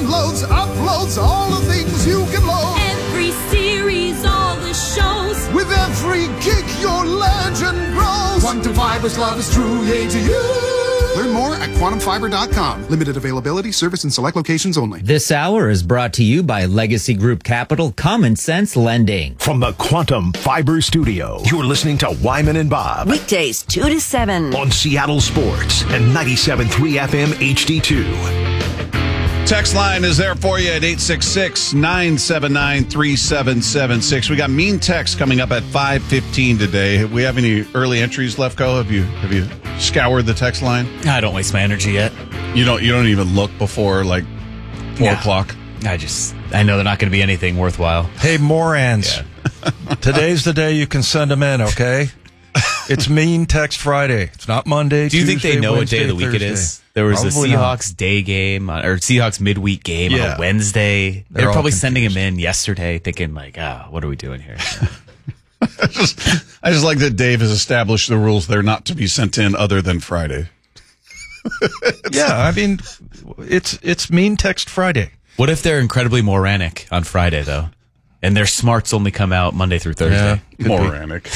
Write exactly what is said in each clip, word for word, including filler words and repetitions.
downloads, uploads, all the things you can load. Every series, all the shows. With every gig, your legend grows. Quantum Fiber's love is true, yea to you. Learn more at quantum fiber dot com. Limited availability, service in select locations only. This hour is brought to you by Legacy Group Capital Common Sense Lending. From the Quantum Fiber Studio, you're listening to Wyman and Bob. Weekdays, two to seven. On Seattle Sports and ninety-seven point three F M H D two. Text line is there for you at eight six six, nine seven nine, three seven seven six. We got mean text coming up at five fifteen today. Have we have any early entries, Lefko? Have you have you scoured the text line? I don't waste my energy yet. You don't you don't even look before like four Yeah. o'clock? I just I know they're not going to be anything worthwhile. Hey, Morans. Yeah. Today's the day you can send them in, okay? It's Mean Text Friday. It's not Monday, Do you Tuesday, think they know Wednesday, what day of the week Thursday. it is? There was Probably a not. Seahawks day game uh, or Seahawks midweek game Yeah. on a Wednesday. They're They're all probably sending him confused. in yesterday thinking like, ah, what are we doing here? I just, I just like that Dave has established the rules. They're not to be sent in other than Friday. Yeah, I mean, it's it's Mean Text Friday. What if they're incredibly moranic on Friday though? And their smarts only come out Monday through Thursday. Could be. Moranic.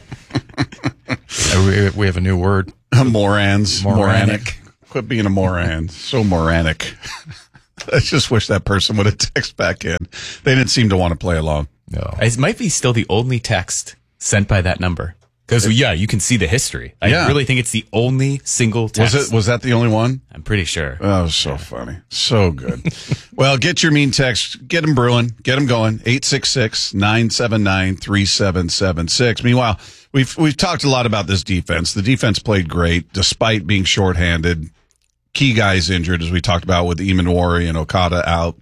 Uh, we, we have a new word. Morans. Moranic. Moranic. Quit being a moran. So moranic. I just wish that person would have texted back in. They didn't seem to want to play along. No. It might be still the only text sent by that number. Because, yeah, you can see the history. I Yeah. really think it's the only single text. Was it? Was that the only one? I'm pretty sure. Oh, so funny. So good. Well, get your mean text. Get them brewing. Get them going. eight six six, nine seven nine, three seven seven six. Meanwhile, we've we've talked a lot about this defense. The defense played great despite being shorthanded. Key guys injured, as we talked about, with Imanwari and Okada out.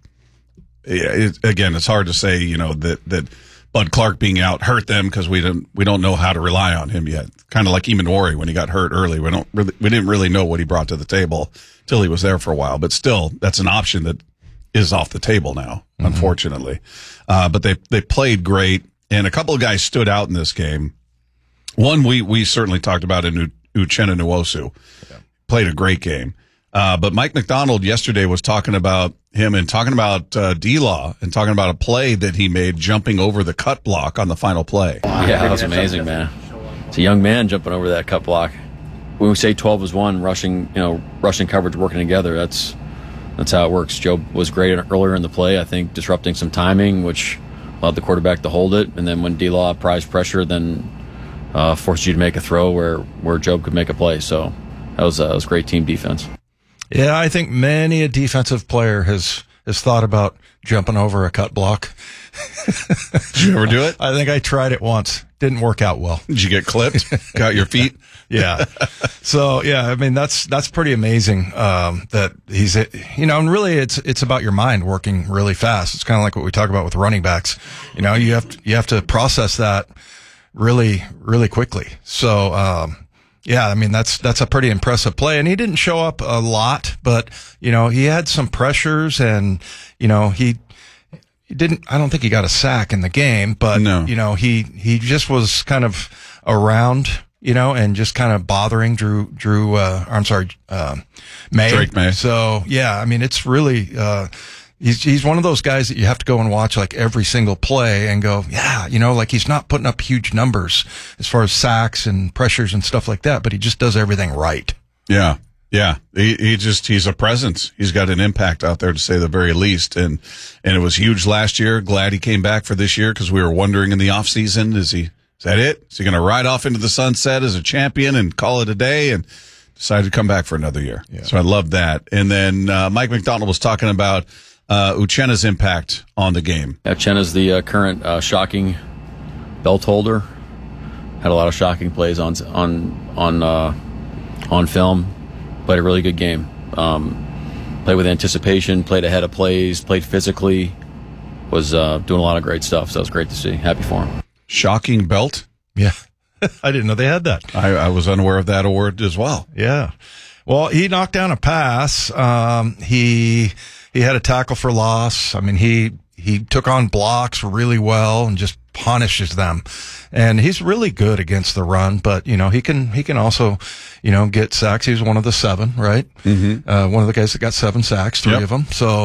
It, again, it's hard to say, you know, that that Bud Clark being out hurt them because we don't we don't know how to rely on him yet. Kind of like Imanwari when he got hurt early. We don't really, we didn't really know what he brought to the table till he was there for a while. But still, that's an option that is off the table now, mm-hmm. unfortunately. Uh, but they they played great, and a couple of guys stood out in this game. One we we certainly talked about in U- Uchenna Nwosu. Yeah. Played a great game. Uh, but Mike McDonald yesterday was talking about him and talking about uh, D-Law and talking about a play that he made jumping over the cut block on the final play. Yeah, that was amazing, man. It's a young man jumping over that cut block. When we say twelve is one, rushing, you know, rushing coverage working together, that's that's how it works. Joe was great earlier in the play, I think, disrupting some timing, which allowed the quarterback to hold it. And then when D-Law applies pressure, then uh, forced you to make a throw where, where Joe could make a play. So that was, uh, that was great team defense. Yeah, I think many a defensive player has has thought about jumping over a cut block. Did you ever do it? I think I tried it once. Didn't work out well. Did you get clipped? Got your feet? Yeah. So yeah, I mean that's that's pretty amazing. Um, that he's you know, and really it's it's about your mind working really fast. It's kind of like what we talk about with running backs. You know, you have to, you have to process that really really quickly. So. Um, Yeah, I mean, that's, that's a pretty impressive play. And he didn't show up a lot, but, you know, he had some pressures and, you know, he, he didn't, I don't think he got a sack in the game, but, no. you know, he, he just was kind of around, you know, and just kind of bothering Drew, Drew, uh, I'm sorry, uh, May. Drake May. So, yeah, I mean, it's really, uh, He's, he's one of those guys that you have to go and watch like every single play and go, yeah, you know, like he's not putting up huge numbers as far as sacks and pressures and stuff like that, but he just does everything right. Yeah. Yeah. He, he just, he's a presence. He's got an impact out there to say the very least. And, and it was huge last year. Glad he came back for this year because we were wondering in the off season, is he, is that it? Is he going to ride off into the sunset as a champion and call it a day? And decided to come back for another year. Yeah. So I love that. And then, uh, Mike McDonald was talking about, Uh, Uchenna's impact on the game. Uchenna's the uh, current uh, shocking belt holder. Had a lot of shocking plays on on on uh, on film. Played a really good game. Um, played with anticipation. Played ahead of plays. Played physically. Was uh, doing a lot of great stuff. So it was great to see. Happy for him. Shocking belt. Yeah, I didn't know they had that. I, I was unaware of that award as well. Yeah. Well, he knocked down a pass. Um, he. He had a tackle for loss. I mean, he, he took on blocks really well and just punishes them. And he's really good against the run, but, you know, he can, he can also, you know, get sacks. He was one of the seven, right? Mm-hmm. Uh, one of the guys that got seven sacks, three yep. of them. So,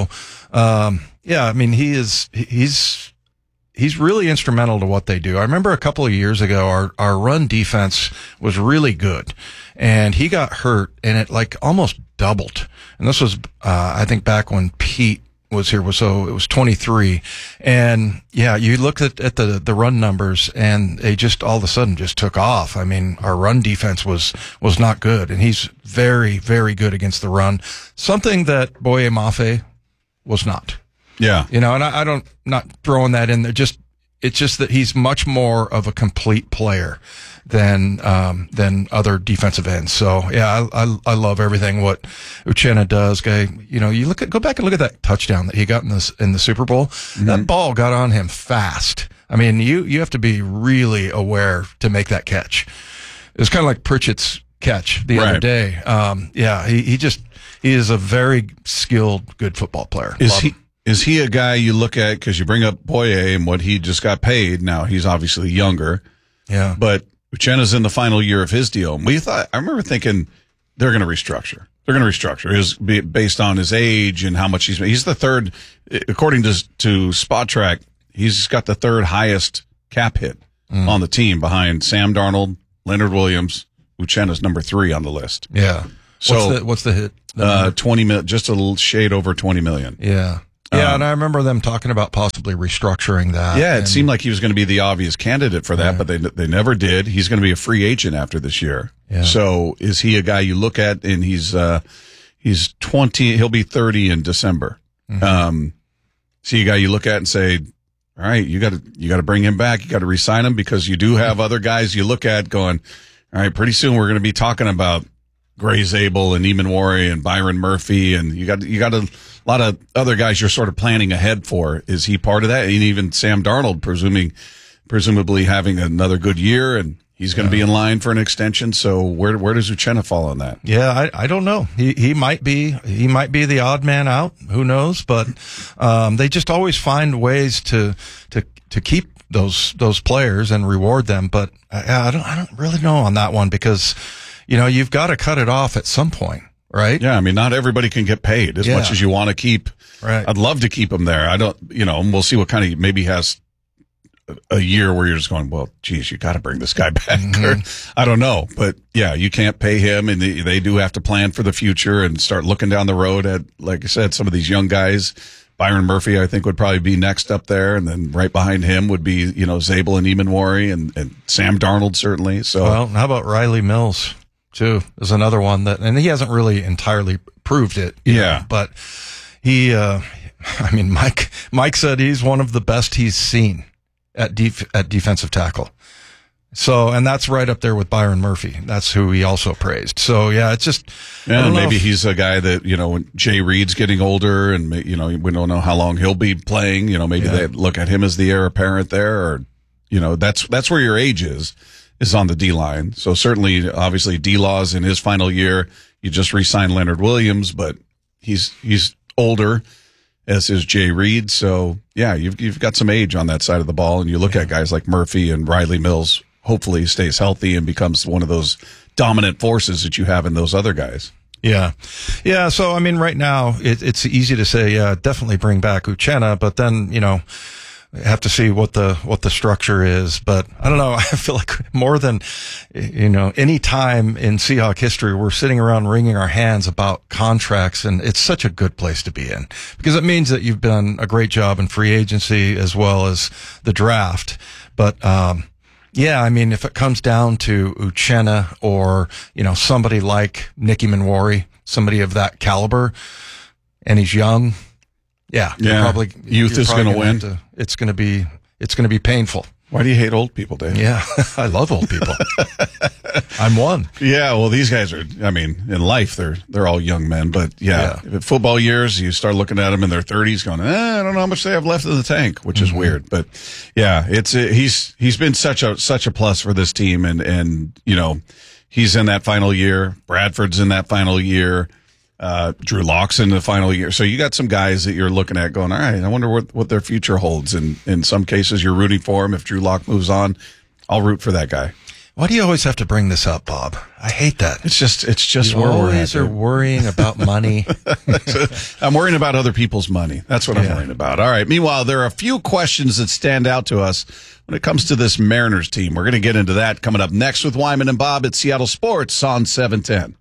um, yeah, I mean, he is, he's, he's really instrumental to what they do. I remember a couple of years ago, our, our run defense was really good, and he got hurt, and it like almost doubled. And this was, uh, I think back when Pete was here, was so it was twenty-three. And yeah, you look at, at the, the run numbers, and they just all of a sudden just took off. I mean, our run defense was, was not good, and he's very, very good against the run. Something that Boye Mafe was not. Yeah. You know, and I, I don't, not throwing that in there, just, it's just that he's much more of a complete player than, um, than other defensive ends. So yeah, I, I, I love everything what Uchenna does. Guy, you know, you look at, go back and look at that touchdown that he got in this, in the Super Bowl. Mm-hmm. That ball got on him fast. I mean, you, you have to be really aware to make that catch. It was kind of like Pritchett's catch the right. other day. Um, yeah, he, he just, he is a very skilled, good football player. Is love he? him. Is he a guy you look at, because you bring up Boye and what he just got paid? Now he's obviously younger, yeah. But Uchenna's in the final year of his deal. We thought, I remember thinking they're going to restructure. They're going to restructure his based on his age and how much he's. He's the third, according to to Spot Track, he's got the third highest cap hit mm. on the team behind Sam Darnold, Leonard Williams. Uchenna's number three on the list. Yeah. So what's the, what's the hit? The uh, twenty mil, just a little shade over twenty million. Yeah. Yeah, Um, and I remember them talking about possibly restructuring that. Yeah, it and, seemed like he was going to be the obvious candidate for that, Right. but they they never did. He's going to be a free agent after this year. Yeah. So is he a guy you look at, and he's uh, he's twenty, he'll be thirty in December. Mm-hmm. Um, is he a guy you look at and say, all right, you got to you got to bring him back, you got to re-sign him, because you do have other guys you look at going, all right, pretty soon we're going to be talking about Gray Zabel and Neiman Worry and Byron Murphy, and you got you got a lot of other guys you're sort of planning ahead for. Is he part of that? And even Sam Darnold, presuming presumably having another good year, and he's going to yeah. be in line for an extension. So where where does Uchenna fall on that? Yeah, I, I don't know. He he might be he might be the odd man out. Who knows? But um, they just always find ways to to to keep those those players and reward them. But I, I don't I don't really know on that one, because you know you've got to cut it off at some point. Right. Yeah. I mean, not everybody can get paid as yeah. much as you want to keep. Right. I'd love to keep him there. I don't, you know, and we'll see what kind of, maybe he has a year where you're just going, well, geez, you got to bring this guy back. Mm-hmm. Or, I don't know, but yeah, you can't pay him, and they, they do have to plan for the future and start looking down the road at, like I said, some of these young guys. Byron Murphy, I think, would probably be next up there, and then right behind him would be, you know, Zabel and Neiman Worry, and, and Sam Darnold certainly. So, well, how about Riley Mills? Too is another one that, and he hasn't really entirely proved it. Yeah. know, but he, uh, I mean, Mike, Mike said he's one of the best he's seen at def, at defensive tackle. So, and that's right up there with Byron Murphy. That's who he also praised. So yeah, it's just, yeah, and maybe if, he's a guy that, you know, when Jay Reed's getting older, and, you know, we don't know how long he'll be playing, you know, maybe yeah. they look at him as the heir apparent there, or, you know, that's, that's where your age is. is on the D line. So certainly, obviously, D-Law's in his final year. You just re-signed Leonard Williams, but he's he's older, as is Jay Reed. So yeah, you've you've got some age on that side of the ball, and you look yeah. at guys like Murphy and Riley Mills. Hopefully, stays healthy and becomes one of those dominant forces that you have in those other guys. Yeah. Yeah. So I mean, right now it, it's easy to say, yeah, definitely bring back Uchenna, but then you know. Have to see what the, what the structure is, but I don't know. I feel like more than, you know, any time in Seahawk history, we're sitting around wringing our hands about contracts, and it's such a good place to be in, because it means that you've done a great job in free agency as well as the draft. But, um, yeah, I mean, if it comes down to Uchenna or, you know, somebody like Nicky Manwari, somebody of that caliber, and he's young, Yeah, yeah. Probably youth is going to win. To, it's going to be it's going to be painful. Why do you hate old people, Dave? Yeah, I love old people. I'm one. Yeah, well, these guys are. I mean, in life, they're they're all young men, but yeah, Yeah. football years, you start looking at them in their thirties, going, eh, I don't know how much they have left in the tank, which is Mhm. weird. But yeah, it's uh, he's he's been such a such a plus for this team, and and you know, he's in that final year. Bradford's in that final year. Uh, Drew Lock's in the final year. So you got some guys that you're looking at going, all right, I wonder what, what their future holds. And in some cases, you're rooting for him. If Drew Lock moves on, I'll root for that guy. Why do you always have to bring this up, Bob? I hate that. It's just, it's just you where always we're at. are worrying about money. I'm worrying about other people's money. That's what I'm Yeah. worrying about. All right. Meanwhile, there are a few questions that stand out to us when it comes to this Mariners team. We're going to get into that coming up next with Wyman and Bob at Seattle Sports on seven ten.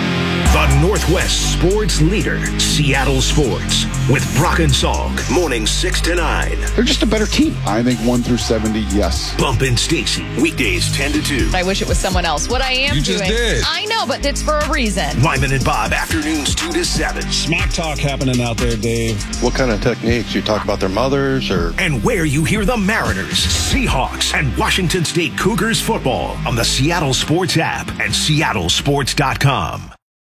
The Northwest sports leader, Seattle Sports, with Brock and Salk, morning six to nine. They're just a better team. I think one through seventy, yes. Bump and Stacy, weekdays ten to two. I wish it was someone else. What I am You just doing. did. I know, but it's for a reason. Wyman and Bob, afternoons two to seven. Smack talk happening out there, Dave. What kind of techniques? You talk about their mothers or? And where you hear the Mariners, Seahawks, and Washington State Cougars football on the Seattle Sports app and seattle sports dot com.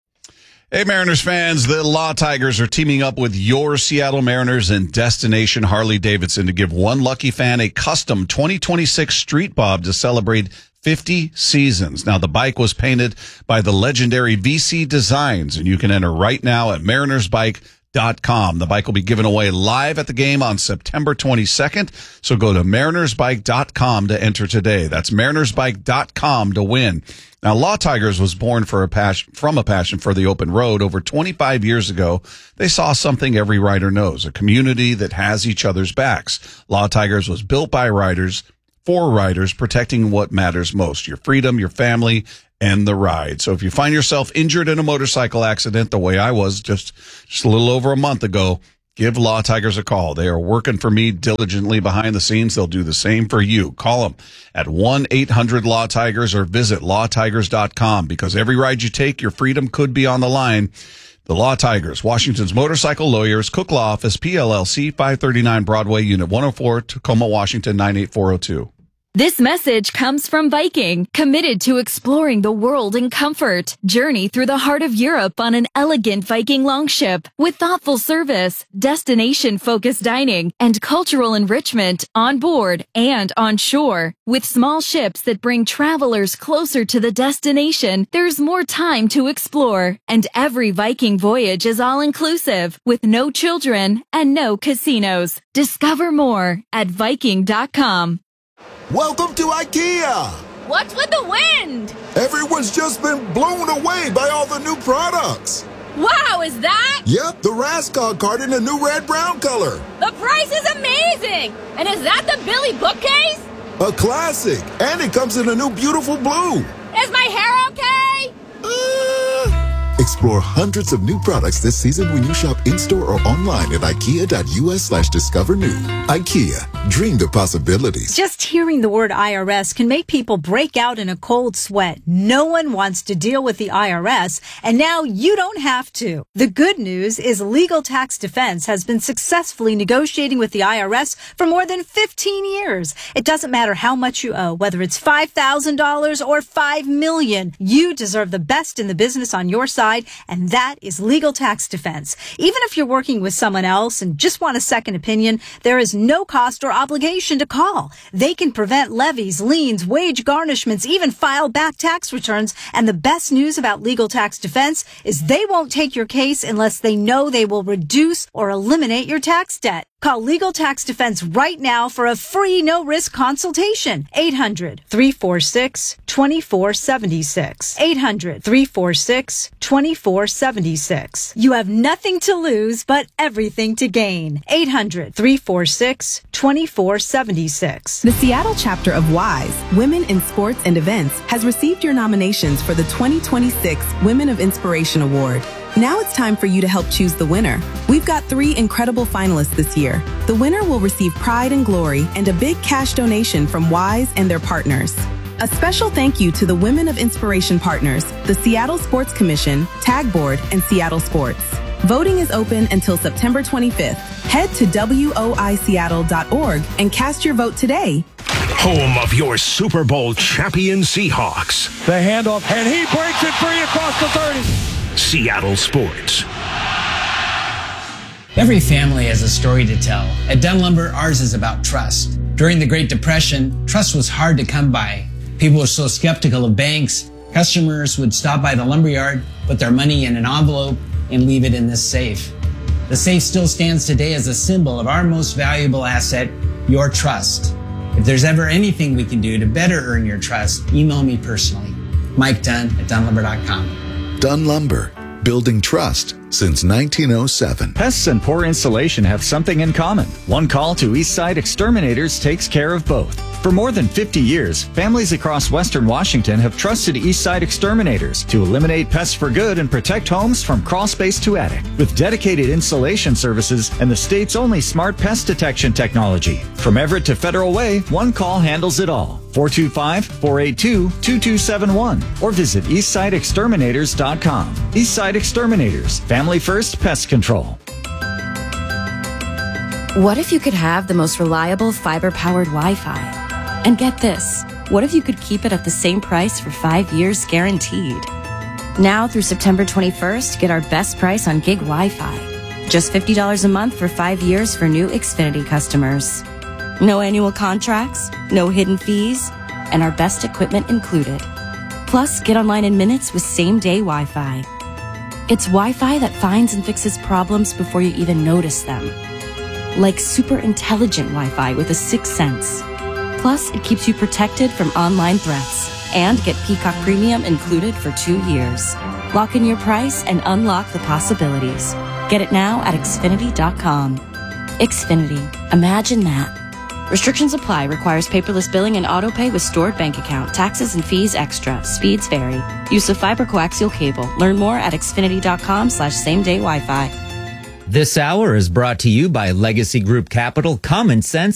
Hey, Mariners fans, the Law Tigers are teaming up with your Seattle Mariners and Destination Harley-Davidson to give one lucky fan a custom twenty twenty-six Street Bob to celebrate fifty seasons. Now, the bike was painted by the legendary V C Designs, and you can enter right now at mariners bike dot com. The bike will be given away live at the game on September twenty-second, so go to mariners bike dot com to enter today. That's mariners bike dot com to win. Now, Law Tigers was born for a passion, from a passion for the open road. Over twenty-five years ago, they saw something every rider knows, a community that has each other's backs. Law Tigers was built by riders, for riders, protecting what matters most, your freedom, your family, and the ride. So if you find yourself injured in a motorcycle accident the way I was just, just a little over a month ago, give Law Tigers a call. They are working for me diligently behind the scenes. They'll do the same for you. Call them at one eight hundred law tigers or visit law tigers dot com, because every ride you take, your freedom could be on the line. The Law Tigers, Washington's motorcycle lawyers, Cook Law Office, P L L C, five thirty-nine Broadway, Unit one oh four, Tacoma, Washington, nine eight four oh two. This message comes from Viking, committed to exploring the world in comfort. Journey through the heart of Europe on an elegant Viking longship with thoughtful service, destination-focused dining, and cultural enrichment on board and on shore. With small ships that bring travelers closer to the destination, there's more time to explore. And every Viking voyage is all-inclusive, with no children and no casinos. Discover more at viking dot com. Welcome to IKEA! What's with the wind? Everyone's just been blown away by all the new products. Wow, is that? Yep, the Raskog card in a new red-brown color. The price is amazing! And is that the Billy bookcase? A classic, and it comes in a new beautiful blue. Is my hair okay? Uh... Explore hundreds of new products this season when you shop in-store or online at ikea dot u s slash discover new. IKEA, dream the possibilities. Just hearing the word I R S can make people break out in a cold sweat. No one wants to deal with the I R S, and now you don't have to. The good news is Legal Tax Defense has been successfully negotiating with the I R S for more than fifteen years. It doesn't matter how much you owe, whether it's five thousand dollars or five million dollars. You deserve the best in the business on your side, and that is Legal Tax Defense. Even if you're working with someone else and just want a second opinion, there is no cost or obligation to call. They can prevent levies, liens, wage garnishments, even file back tax returns. And the best news about Legal Tax Defense is they won't take your case unless they know they will reduce or eliminate your tax debt. Call Legal Tax Defense right now for a free no-risk consultation. eight hundred, three four six, two four seven six. eight hundred, three four six, two four seven six. You have nothing to lose, but everything to gain. eight hundred, three four six, two four seven six. The Seattle chapter of WISE, Women in Sports and Events, has received your nominations for the twenty twenty-six Women of Inspiration Award. Now it's time for you to help choose the winner. We've got three incredible finalists this year. The winner will receive pride and glory and a big cash donation from WISE and their partners. A special thank you to the Women of Inspiration partners, the Seattle Sports Commission, Tag Board, and Seattle Sports. Voting is open until September twenty-fifth. Head to W O I Seattle dot org and cast your vote today. Home of your Super Bowl champion Seahawks. The handoff, and he breaks it free across the thirty. Seattle Sports. Every family has a story to tell. At Dunn Lumber, ours is about trust. During the Great Depression, trust was hard to come by. People were so skeptical of banks. Customers would stop by the lumberyard, put their money in an envelope, and leave it in this safe. The safe still stands today as a symbol of our most valuable asset, your trust. If there's ever anything we can do to better earn your trust, email me personally. Mike Dunn at dunn lumber dot com. Dunn Lumber, building trust since nineteen oh seven. Pests and poor installation have something in common. One call to Eastside Exterminators takes care of both. For more than fifty years, families across Western Washington have trusted Eastside Exterminators to eliminate pests for good and protect homes from crawl space to attic. With dedicated installation services and the state's only smart pest detection technology. From Everett to Federal Way, one call handles it all. four two five, four eight two, two two seven one or visit eastside exterminators dot com. Eastside Exterminators, family first pest control. What if you could have the most reliable fiber-powered Wi-Fi? And get this, what if you could keep it at the same price for five years guaranteed? Now through September twenty-first, get our best price on gig Wi-Fi. Just fifty dollars a month for five years for new Xfinity customers. No annual contracts, no hidden fees, and our best equipment included. Plus, get online in minutes with same-day Wi-Fi. It's Wi-Fi that finds and fixes problems before you even notice them. Like super intelligent Wi-Fi with a sixth sense. Plus, it keeps you protected from online threats. And get Peacock Premium included for two years. Lock in your price and unlock the possibilities. Get it now at Xfinity dot com. Xfinity. Imagine that. Restrictions apply. Requires paperless billing and autopay with stored bank account. Taxes and fees extra. Speeds vary. Use of fiber coaxial cable. Learn more at Xfinity dot com slash same day Wi-Fi. This hour is brought to you by Legacy Group Capital. Common sense